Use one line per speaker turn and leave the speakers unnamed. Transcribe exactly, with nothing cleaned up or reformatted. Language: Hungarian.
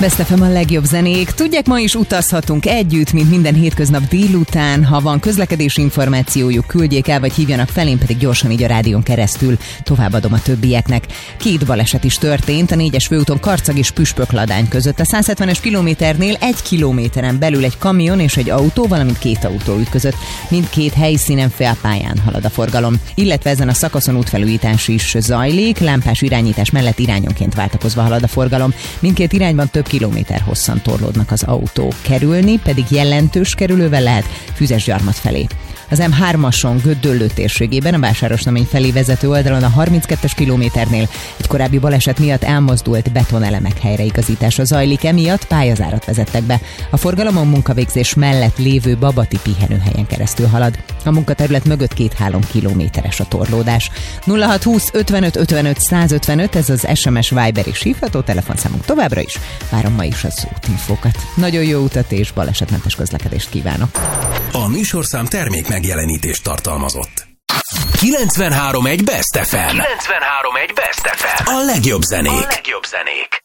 Best ef em a legjobb zenék. Tudják, ma is utazhatunk együtt, mint minden hétköznap délután. Ha van közlekedési információjuk, küldjék el, vagy hívjanak fel, én pedig gyorsan így a rádión keresztül továbbadom a többieknek. Két baleset is történt a négyes főúton Karcag és Püspökladány között. A száz hetvenes kilométernél egy kilométeren belül egy kamion és egy autó, valamint két autó ütközött. Mindkét helyszínen félpályán halad a forgalom. Illetve ezen a szakaszon útfelújítás is zajlik, lámpás irányítás mellett irányonként váltakozva halad a forgalom. Mindkét irányban több kilométer hosszan torlódnak az autók. Kerülni pedig jelentős kerülővel lehet Füzesgyarmat felé. Az em hármason Gödöllő térségében a Vásárosnamény felé vezető oldalon a harminckettes kilométernél egy korábbi baleset miatt elmozdult betonelemek helyreigazítása zajlik, emiatt pályazárat vezettek be. A forgalom a munkavégzés mellett lévő Babati pihenőhelyen keresztül halad. A munkaterület mögött két-három kilométeres a torlódás. nulla hat húsz ötvenöt ötvenöt száz ötvenöt, ez az es em es, Viber és hívható telefonszámunk továbbra is. Várom ma is az útinfókat. Nagyon jó utat és balesetmentes közlekedést kívánok.
A műsorszám termék megjelenítést tartalmazott. kilencvenhárom egy Best ef em. kilencvenhárom egy Best ef em. A legjobb zenék. A legjobb zenék.